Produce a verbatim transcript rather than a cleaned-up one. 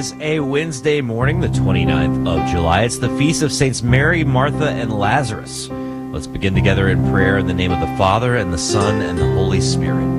is a Wednesday morning, the twenty-ninth of July. It's the feast of Saints Mary, Martha, and Lazarus. Let's begin together in prayer in the name of the Father, and the Son, and the Holy Spirit.